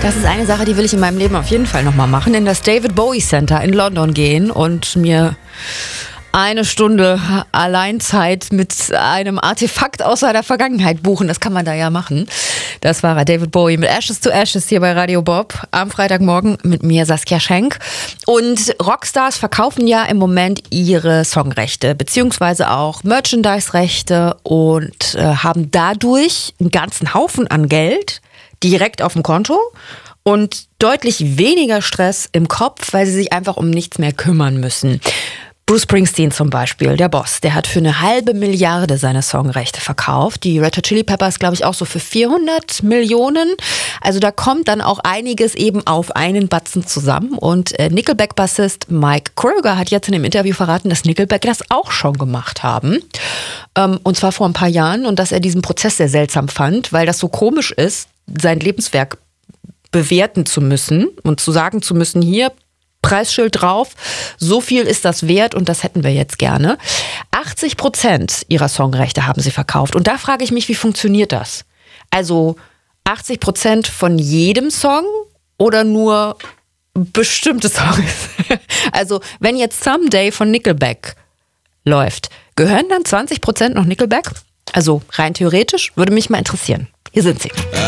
Das ist eine Sache, die will ich in meinem Leben auf jeden Fall nochmal machen. In das David Bowie Center in London gehen und mir eine Stunde Alleinzeit mit einem Artefakt aus seiner Vergangenheit buchen. Das kann man da ja machen. Das war David Bowie mit Ashes to Ashes hier bei Radio Bob am Freitagmorgen mit mir, Saskia Schenk. Und Rockstars verkaufen ja im Moment ihre Songrechte beziehungsweise auch Merchandise-Rechte und haben dadurch einen ganzen Haufen an Geld direkt auf dem Konto und deutlich weniger Stress im Kopf, weil sie sich einfach um nichts mehr kümmern müssen. Bruce Springsteen zum Beispiel, der Boss, der hat für 1,5 Milliarden seine Songrechte verkauft. Die Red Hot Chili Peppers, glaube ich, auch so für 400 Millionen. Also da kommt dann auch einiges eben auf einen Batzen zusammen. Und Nickelback-Bassist Mike Kröger hat jetzt in dem Interview verraten, dass Nickelback das auch schon gemacht haben. Und zwar vor ein paar Jahren. Und dass er diesen Prozess sehr seltsam fand, weil das so komisch ist, sein Lebenswerk bewerten zu müssen und zu sagen zu müssen, hier, Preisschild drauf, so viel ist das wert und das hätten wir jetzt gerne. 80% ihrer Songrechte haben sie verkauft. Und da frage ich mich, wie funktioniert das? Also 80% von jedem Song oder nur bestimmte Songs? Also wenn jetzt Someday von Nickelback läuft, gehören dann 20% noch Nickelback? Also rein theoretisch, würde mich mal interessieren. Hier sind sie.